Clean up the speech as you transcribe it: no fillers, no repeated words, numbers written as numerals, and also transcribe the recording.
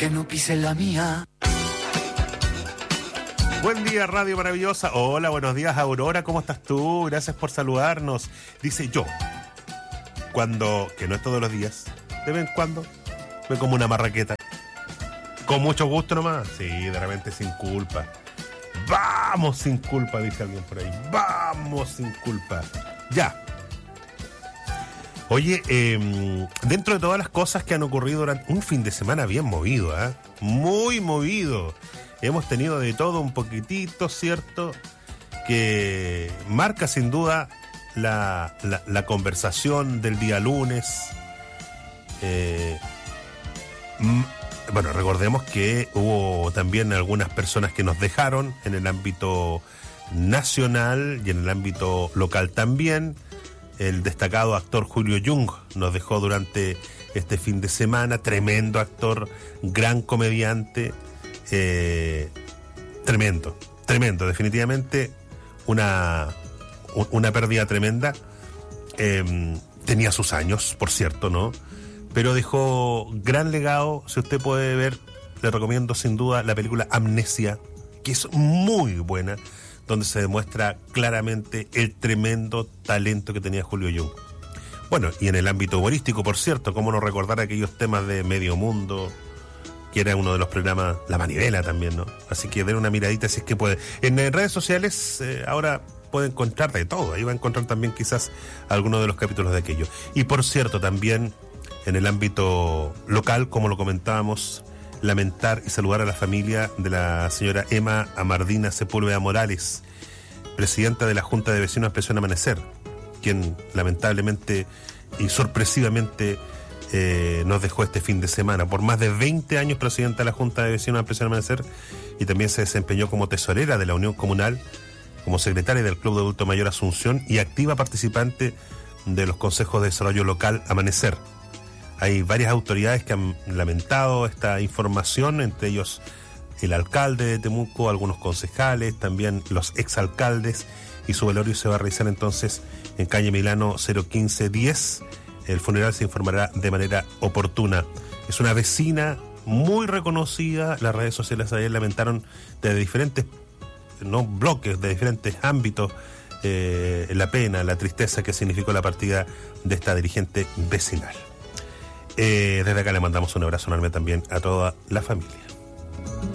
que no pise la mía. Buen día, Radio Maravillosa. Hola, buenos días, Aurora. ¿Cómo estás tú? Gracias por saludarnos. Dice yo, que no es todos los días, de vez en cuando, me como una marraqueta. Con mucho gusto nomás. Sí, de repente sin culpa. Vamos sin culpa, dice alguien por ahí. Vamos sin culpa. Ya. Oye, dentro de todas las cosas que han ocurrido durante un fin de semana bien movido, muy movido. Hemos tenido de todo un poquitito, ¿cierto? Que marca sin duda la conversación del día lunes. Bueno, recordemos que hubo también algunas personas que nos dejaron en el ámbito nacional y en el ámbito local también. El destacado actor Julio Jung nos dejó durante este fin de semana. Tremendo actor, gran comediante. Tremendo, definitivamente una pérdida tremenda. Tenía sus años, por cierto, ¿no? Pero dejó gran legado. Si usted puede ver, le recomiendo sin duda la película Amnesia, que es muy buena, donde se demuestra claramente el tremendo talento que tenía Julio Jung. Bueno, y en el ámbito humorístico, por cierto, cómo no recordar aquellos temas de Medio Mundo, que era uno de los programas, La Manivela también, ¿no? Así que den una miradita si es que puede. En redes sociales ahora puede encontrar de todo. Ahí va a encontrar también quizás algunos de los capítulos de aquello. Y por cierto, también en el ámbito local, como lo comentábamos, lamentar y saludar a la familia de la señora Emma Amardina Sepúlveda Morales, presidenta de la Junta de Vecinos Expresión Amanecer, quien lamentablemente y sorpresivamente nos dejó este fin de semana. Por más de 20 años presidenta de la Junta de Vecinos Expresión Amanecer, y también se desempeñó como tesorera de la Unión Comunal, como secretaria del Club de Adulto Mayor Asunción y activa participante de los consejos de desarrollo local Amanecer. Hay varias autoridades que han lamentado esta información, entre ellos el alcalde de Temuco, algunos concejales, también los exalcaldes, y su velorio se va a realizar entonces en calle Milano 01510. El funeral se informará de manera oportuna. Es una vecina muy reconocida. Las redes sociales ayer lamentaron de diferentes bloques, de diferentes ámbitos, la pena, la tristeza que significó la partida de esta dirigente vecinal. Desde acá le mandamos un abrazo enorme también a toda la familia.